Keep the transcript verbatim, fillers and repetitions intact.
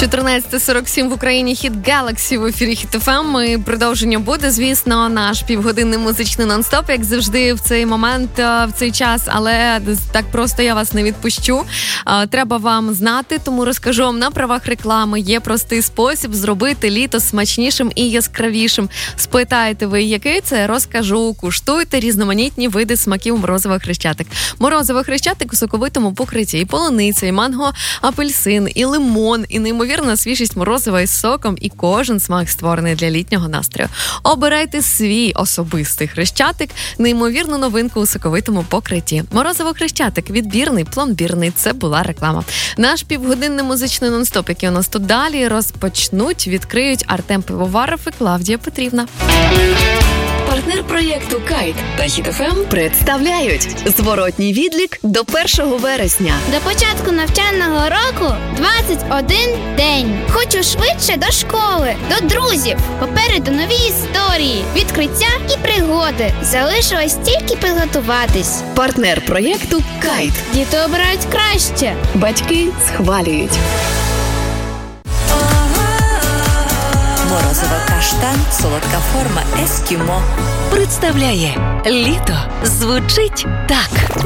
чотирнадцята сорок сім в Україні Хіт Galaxy в ефірі Хіт еф ем. І продовження буде, звісно, наш півгодинний музичний нон-стоп, як завжди в цей момент, в цей час, але так просто я вас не відпущу. Треба вам знати, тому розкажу вам на правах реклами. Є простий спосіб зробити літо смачнішим і яскравішим. Спитаєте ви, який це? Розкажу. Куштуйте різноманітні види смаків морозива Хрещатик. Морозиво Хрещатик у соковитому покритті. І полуниця, і манго, апельсин, і лимон, і неймовірна свіжість морозива із соком, і кожен смак створений для літнього настрою. Обирайте свій особистий Хрещатик, неймовірну новинку у соковитому покритті. Морозиво Хрещатик, відбірний, пломбірний. Це була реклама. Наш півгодинний музичний нон-стоп, який у нас тут далі, розпочнуть, відкриють Артем Пивоваров і Клавдія Петрівна. Партнер проєкту «Кайт» та Хіт еф ем представляють зворотній відлік до першого вересня. До початку навчального року двадцять один день. Хочу швидше до школи, до друзів. Попереду нові історії, відкриття і пригоди. Залишилось тільки підготуватись. Партнер проєкту «Кайт». Діти обирають краще. Батьки схвалюють. Морозиво каштан, солодка форма ескімо. Представляє літо звучить так.